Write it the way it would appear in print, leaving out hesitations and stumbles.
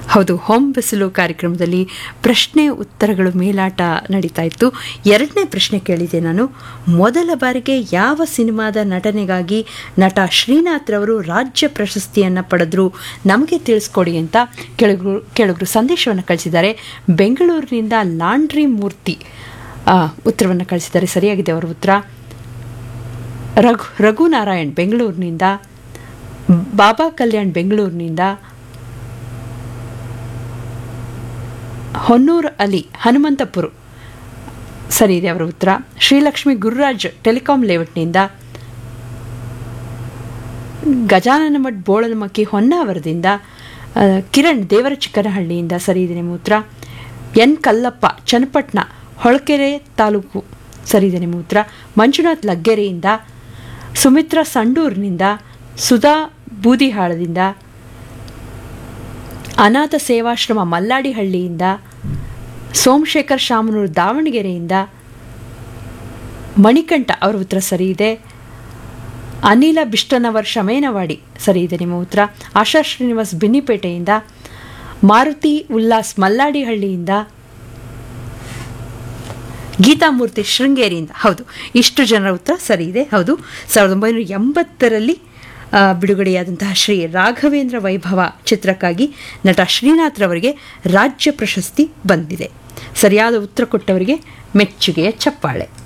ಹೌದು, ಹೋಮ್ ಬಿಸಿಲು ಕಾರ್ಯಕ್ರಮದಲ್ಲಿ ಪ್ರಶ್ನೆ ಉತ್ತರಗಳು ಮೇಲಾಟ ನಡೀತಾ ಇತ್ತು. ಎರಡನೇ ಪ್ರಶ್ನೆ ಕೇಳಿದೆ ನಾನು. ಮೊದಲ ಬಾರಿಗೆ ಯಾವ ಸಿನಿಮಾದ ನಟನೆಗಾಗಿ ನಟ ಶ್ರೀನಾಥ್ ರವರು ರಾಜ್ಯ ಪ್ರಶಸ್ತಿಯನ್ನು ಪಡೆದ್ರು, ನಮಗೆ ತಿಳಿಸ್ಕೊಡಿ ಅಂತ ಕೆಳಗರು ಸಂದೇಶವನ್ನು ಕಳಿಸಿದ್ದಾರೆ. ಬೆಂಗಳೂರಿನಿಂದ ಲಾಂಡ್ರಿ ಮೂರ್ತಿ ಉತ್ತರವನ್ನು ಕಳಿಸಿದ್ದಾರೆ. ಸರಿಯಾಗಿದೆ ಅವರ ಉತ್ತರ. ರಘುನಾರಾಯಣ್ ಬೆಂಗಳೂರಿನಿಂದ, ಬಾಬಾ ಕಲ್ಯಾಣ್ ಬೆಂಗಳೂರಿನಿಂದ, ಹೊನ್ನೂರು ಅಲಿ ಹನುಮಂತಪುರ ಸರಿ ಇದೆ ಅವರ ಉತ್ತರ. ಶ್ರೀಲಕ್ಷ್ಮಿ ಗುರುರಾಜ್ ಟೆಲಿಕಾಂ ಲೇಔಟ್ನಿಂದ, ಗಜಾನನ ಮಠ್ ಬೋಳನಮಕ್ಕಿ ಹೊನ್ನಾವರದಿಂದ, ಕಿರಣ್ ದೇವರ ಚಿಕ್ಕನಹಳ್ಳಿಯಿಂದ ಸರಿ ಇದೆ ನಿಮ್ಮ ಉತ್ತರ. ಎನ್ ಕಲ್ಲಪ್ಪ ಚನ್ನಪಟ್ಟಣ ಹೊಳಕೆರೆ ತಾಲೂಕು ಸರಿ ಇದೆ ನಿಮ್ಮ ಉತ್ತರ. ಮಂಜುನಾಥ್ ಲಗ್ಗೆರೆಯಿಂದ, ಸುಮಿತ್ರಾ ಸಂಡೂರಿನಿಂದ, ಸುಧಾ ಬೂದಿಹಾಳದಿಂದ, ಅನಾಥ ಸೇವಾಶ್ರಮ ಮಲ್ಲಾಡಿಹಳ್ಳಿಯಿಂದ, ಸೋಮಶೇಖರ್ ಶಾಮನೂರು ದಾವಣಗೆರೆಯಿಂದ, ಮಣಿಕಂಠ ಅವರ ಉತ್ತರ ಸರಿ ಇದೆ. ಅನಿಲ ಬಿಷ್ಟನವರ್ ಶಮೇನವಾಡಿ ಸರಿ ಇದೆ ನಿಮ್ಮ ಉತ್ತರ. ಆಶಾ ಶ್ರೀನಿವಾಸ್ ಬಿನ್ನಿಪೇಟೆಯಿಂದ, ಮಾರುತಿ ಉಲ್ಲಾಸ್ ಮಲ್ಲಾಡಿಹಳ್ಳಿಯಿಂದ, ಗೀತಾಮೂರ್ತಿ ಶೃಂಗೇರಿಯಿಂದ. ಹೌದು, ಇಷ್ಟು ಜನರ ಉತ್ತರ ಸರಿ ಇದೆ. ಹೌದು, 1980ರಲ್ಲಿ ಬಿಡುಗಡೆಯಾದಂತಹ ಶ್ರೀ ರಾಘವೇಂದ್ರ ವೈಭವ ಚಿತ್ರಕ್ಕಾಗಿ ನಟ ಶ್ರೀನಾಥ್ ರವರಿಗೆ ರಾಜ್ಯ ಪ್ರಶಸ್ತಿ ಬಂದಿದೆ. ಸರಿಯಾದ ಉತ್ತರ ಕೊಟ್ಟವರಿಗೆ ಮೆಚ್ಚುಗೆಯ ಚಪ್ಪಾಳೆ.